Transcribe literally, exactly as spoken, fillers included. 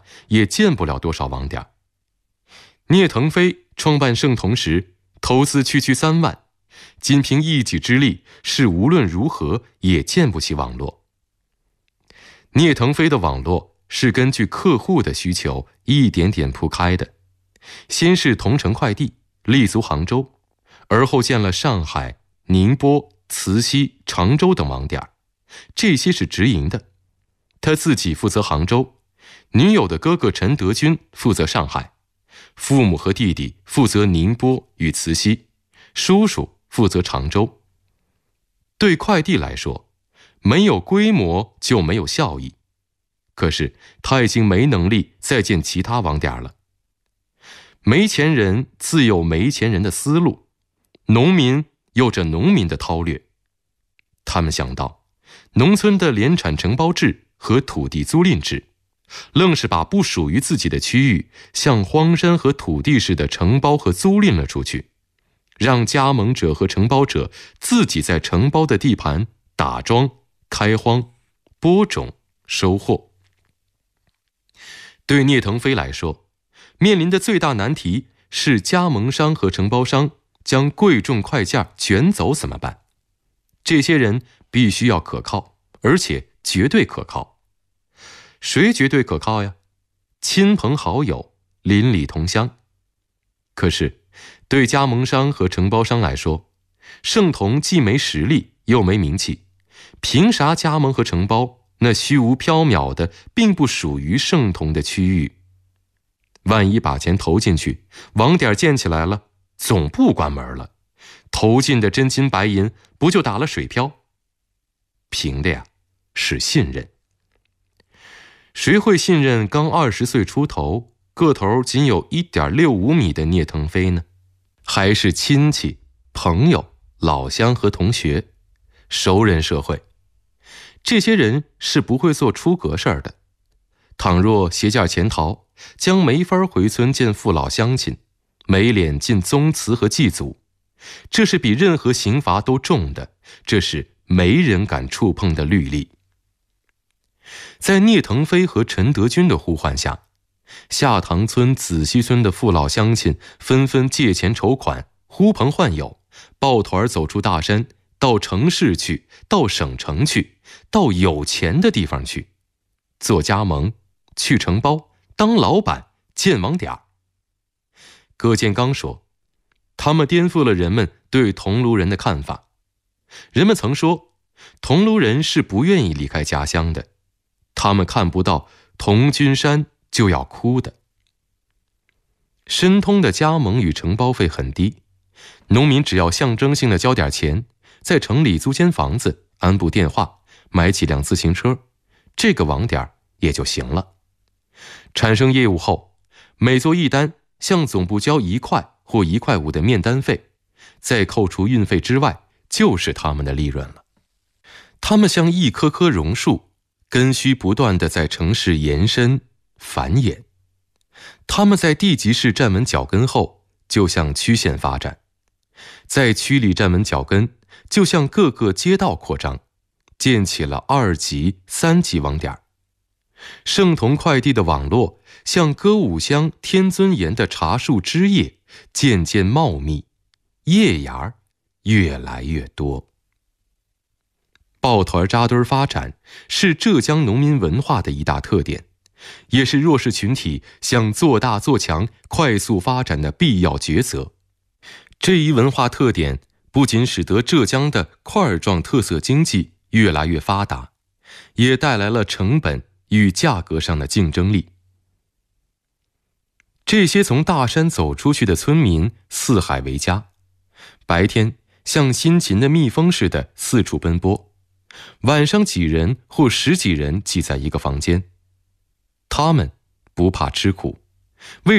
也建不了多少网点。聂腾飞创办盛同时，投资区区三万，仅凭一己之力是无论如何也建不起网络。聂腾飞的网络是根据客户的需求一点点铺开的，先是同城快递立足杭州，而后建了上海、宁波、慈溪、常州等网点，这些是直营的。他自己负责杭州，女友的哥哥陈德军负责上海，父母和弟弟负责宁波与慈溪，叔叔负责常州。对快递来说，没有规模就没有效益，可是他已经没能力再建其他网点了。没钱人自有没钱人的思路，农民有着农民的韬略。他们想到，农村的联产承包制和土地租赁制，愣是把不属于自己的区域像荒山和土地似的承包和租赁了出去，让加盟者和承包者自己在承包的地盘打桩、开荒、播种、收获。对聂腾飞来说，面临的最大难题是加盟商和承包商将贵重快件卷走怎么办？这些人必须要可靠，而且绝对可靠。谁绝对可靠呀？亲朋好友、邻里同乡。可是对加盟商和承包商来说，盛同既没实力又没名气，凭啥加盟和承包那虚无缥缈的并不属于盛同的区域？万一把钱投进去，网点建起来了，总部关门了，投进的真金白银不就打了水漂？凭的呀是信任。谁会信任刚二十岁出头、个头仅有 一点六五米的聂腾飞呢？还是亲戚、朋友、老乡和同学，熟人社会。这些人是不会做出格事儿的。倘若携件潜逃，将没法回村见父老乡亲，没脸进宗祠和祭祖。这是比任何刑罚都重的，这是没人敢触碰的律例。在聂腾飞和陈德军的呼唤下，下塘村、子溪村的父老乡亲纷纷借钱筹款，呼朋唤友，抱团走出大山，到城市去，到省城去，到有钱的地方去，做加盟，去承包，当老板，建网点。葛建刚说，他们颠覆了人们对桐庐人的看法。人们曾说，桐庐人是不愿意离开家乡的，他们看不到桐君山就要哭的。申通的加盟与承包费很低，农民只要象征性的交点钱，在城里租间房子，安部电话，买几辆自行车，这个网点也就行了。产生业务后，每做一单向总部交一块或一块五的面单费，再扣除运费之外，就是他们的利润了。他们像一棵棵榕树，根须不断地在城市延伸繁衍。他们在地级市站稳脚跟后，就向区县发展，在区里站稳脚跟，就向各个街道扩张，建起了二级、三级网点。盛同快递的网络像歌舞乡天尊岩的茶树枝叶，渐渐茂密，叶芽越来越多。抱团扎堆发展是浙江农民文化的一大特点，也是弱势群体想做大做强、快速发展的必要抉择。这一文化特点不仅使得浙江的块状特色经济越来越发达，也带来了成本与价格上的竞争力。这些从大山走出去的村民四海为家，白天像辛勤的蜜蜂似的四处奔波，晚上几人或十几人挤在一个房间。他们不怕吃苦，为